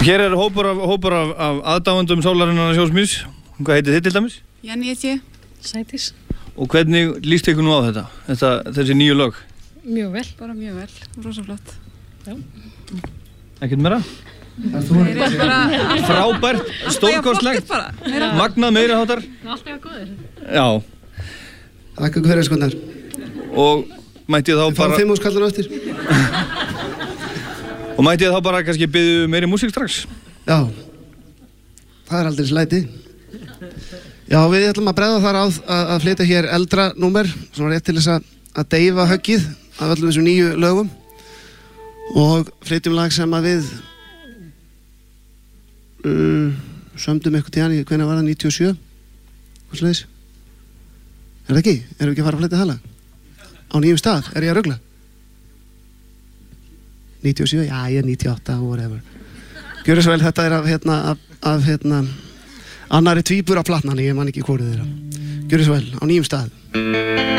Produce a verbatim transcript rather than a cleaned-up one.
Hér er hópur af, hópur af, af aðdáendum sólarinnar sjósmís. Hvað heitir þið til dæmis? Jenny heiti ég. Sædís. Og hvernig líst ykkur nú á þetta? þetta þessi nýju lög? Mjög vel. Bara mjög vel, rosa flott. Já. Ekkert meira? Frábært, stórkostlegt, magnað meiriháttar. Alltaf góðir. Já. Þakka ykkur fyrir skundar. Og mætti ég þá bara... Við fáum fimm úr skallar eftir. Og mætti ég þá bara kannski biðja meiri músík strax? Já. Það er aldrei slæti. Já, við ætlum að bregða þar á að, að flytja hér eldra númer, svona rétt til þess að, að deyfa höggið af öllum þessum nýju lögum. Og flytjum lag sem að við uh, sömdum eitthvað tíðan í, hvenær var það, níutíu og sjö? Hvað slags? Er það ekki? Erum við ekki að fara að flytja það lag? Á nýjum stað? Er ég að rugla? níutíu og sjö? Já, ég er níutíu og átta, whatever. Gjörðu svo vel, þetta er af, hérna, af, af hérna, annari tvíbura platnan, ég man ekki hvorið þeirra. Gjörðu svo vel, á nýjum stað.